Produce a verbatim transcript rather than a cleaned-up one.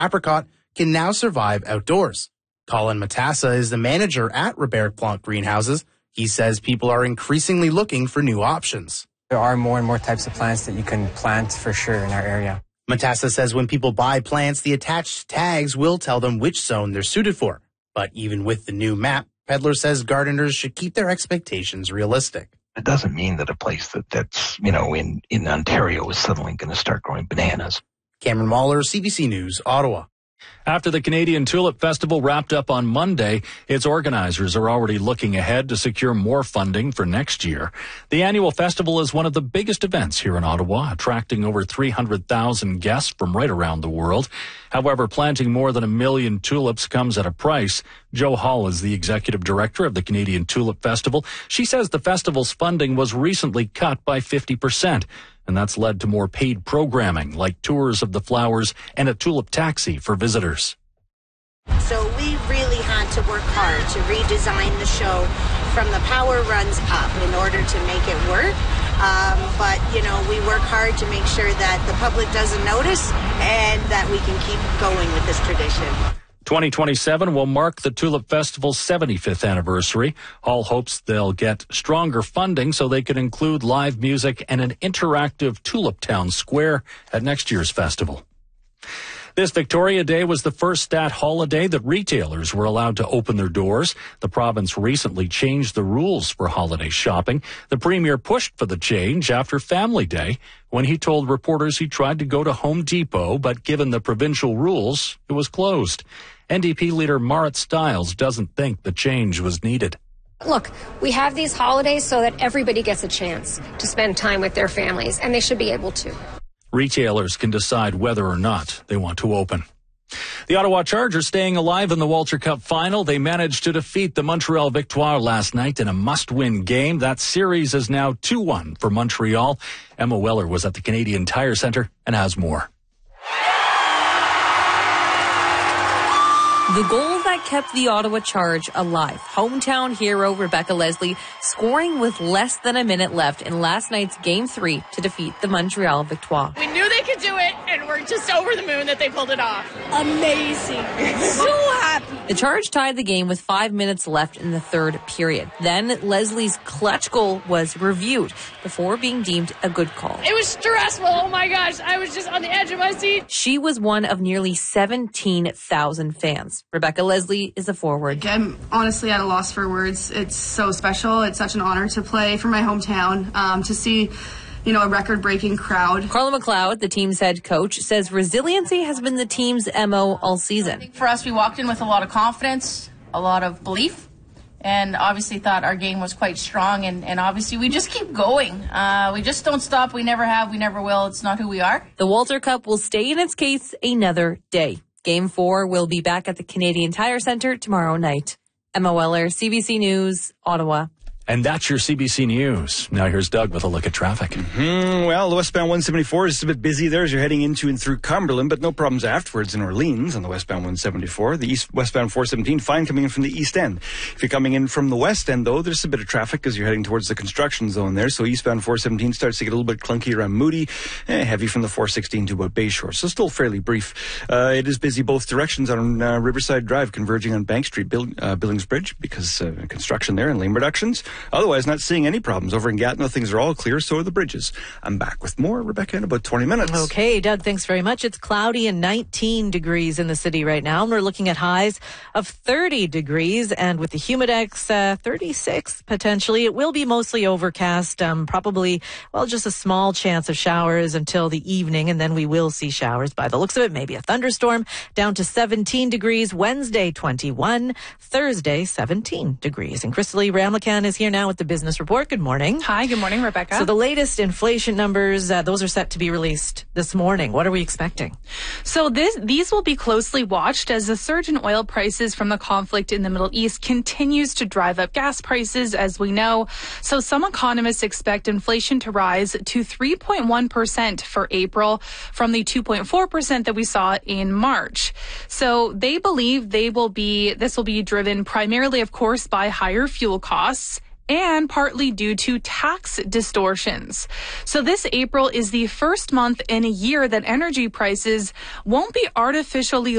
apricot can now survive outdoors. Colin Matassa is the manager at Robert Plante Greenhouses. He says people are increasingly looking for new options. There are more and more types of plants that you can plant for sure in our area. Matassa says when people buy plants, the attached tags will tell them which zone they're suited for. But even with the new map, Pedler says gardeners should keep their expectations realistic. It doesn't mean that a place that, that's, you know, in, in Ontario is suddenly going to start growing bananas. Cameron Waller, C B C News, Ottawa. After the Canadian Tulip Festival wrapped up on Monday, its organizers are already looking ahead to secure more funding for next year. The annual festival is one of the biggest events here in Ottawa, attracting over three hundred thousand guests from right around the world. However, planting more than a million tulips comes at a price. Jo Hall is the executive director of the Canadian Tulip Festival. She says the festival's funding was recently cut by fifty percent. And that's led to more paid programming like tours of the flowers and a tulip taxi for visitors. So we really had to work hard to redesign the show from the power runs up in order to make it work. Um, but, you know, we work hard to make sure that the public doesn't notice and that we can keep going with this tradition. twenty twenty-seven will mark the Tulip Festival's seventy-fifth anniversary. Hall hopes they'll get stronger funding so they can include live music and an interactive Tulip Town Square at next year's festival. This Victoria Day was the first stat holiday that retailers were allowed to open their doors. The province recently changed the rules for holiday shopping. The Premier pushed for the change after Family Day when he told reporters he tried to go to Home Depot, but given the provincial rules, it was closed. N D P leader Marit Stiles doesn't think the change was needed. Look, we have these holidays so that everybody gets a chance to spend time with their families, and they should be able to. Retailers can decide whether or not they want to open. The Ottawa Chargers staying alive in the Walter Cup final. They managed to defeat the Montreal Victoire last night in a must-win game. That series is now two one for Montreal. Emma Weller was at the Canadian Tire Centre and has more. The goal that kept the Ottawa Charge alive. Hometown hero Rebecca Leslie scoring with less than a minute left in last night's Game three to defeat the Montreal Victoire. We knew they could do it, and we're just over the moon that they pulled it off. Amazing. So happy. The Charge tied the game with five minutes left in the third period. Then Leslie's clutch goal was reviewed before being deemed a good call. It was stressful. Oh, my gosh. I was just on the edge of my seat. She was one of nearly seventeen thousand fans. Rebecca Leslie is a forward. I'm honestly at a loss for words. It's so special. It's such an honor to play for my hometown, um, to see, you know, a record-breaking crowd. Carla McLeod, the team's head coach, says resiliency has been the team's M O all season. For us, we walked in with a lot of confidence, a lot of belief, and obviously thought our game was quite strong, and, and obviously we just keep going. Uh, we just don't stop. We never have. We never will. It's not who we are. The Walter Cup will stay in its case another day. Game four will be back at the Canadian Tire Centre tomorrow night. Emma Weller, C B C News, Ottawa. And that's your C B C News. Now here's Doug with a look at traffic. Mm-hmm. Well, the westbound one seventy-four is a bit busy there as you're heading into and through Cumberland, but no problems afterwards in Orleans on the westbound one seventy-four. The east westbound four seventeen, fine coming in from the east end. If you're coming in from the west end, though, there's a bit of traffic as you're heading towards the construction zone there. So eastbound four seventeen starts to get a little bit clunky around Moody, eh, heavy from the four sixteen to about Bayshore. So still fairly brief. Uh, it is busy both directions on uh, Riverside Drive, converging on Bank Street, Bill, uh, Billings Bridge, because uh, construction there and lane reductions. Otherwise, not seeing any problems. Over in Gatineau, things are all clear, so are the bridges. I'm back with more, Rebecca, in about twenty minutes. Okay, Doug, thanks very much. It's cloudy and nineteen degrees in the city right now, and we're looking at highs of thirty degrees, and with the Humidex, uh, thirty-six potentially. It will be mostly overcast, um, probably, well, just a small chance of showers until the evening, and then we will see showers by the looks of it, maybe a thunderstorm, down to seventeen degrees. Wednesday, twenty-one. Thursday, seventeen degrees. And Crystalie Ramlakan is here now with the Business Report. Good morning. Hi, good morning, Rebecca. So the latest inflation numbers, uh, those are set to be released this morning. What are we expecting? So this, these will be closely watched as the surge in oil prices from the conflict in the Middle East continues to drive up gas prices, as we know. So some economists expect inflation to rise to three point one percent for April from the two point four percent that we saw in March. So they believe they will be, this will be driven primarily, of course, by higher fuel costs, and partly due to tax distortions. So this April is the first month in a year that energy prices won't be artificially